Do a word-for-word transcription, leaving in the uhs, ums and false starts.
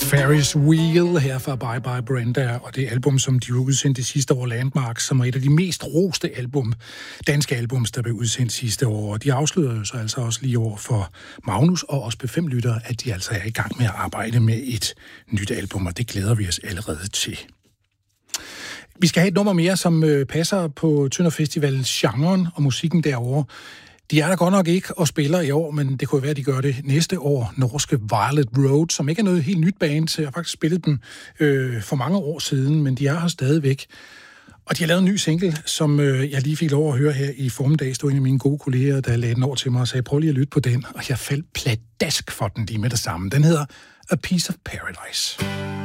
Ferris Wheel her fra Bye Bye Brenda, og det album, som de udsendte sidste år, Landmark, som er et af de mest roste album, danske albums, der blev udsendt sidste år. Og de afslørede jo så altså også lige over for Magnus og os P fem-lyttere, at de altså er i gang med at arbejde med et nyt album, og det glæder vi os allerede til. Vi skal have et nummer mere, som passer på Tønder Festivalens genren og musikken derovre. De er der godt nok ikke og spiller i år, men det kunne være, at de gør det næste år. Norske Violet Road, som ikke er noget helt nyt band. Jeg har faktisk spillet dem øh, for mange år siden, men de er her stadigvæk. Og de har lavet en ny single, som øh, jeg lige fik lov at høre her i formiddag. Stod en af mine gode kolleger, der lagde den over til mig og sagde, prøv lige at lytte på den. Og jeg faldt pladask for den lige med det samme. Den hedder A Piece of Paradise.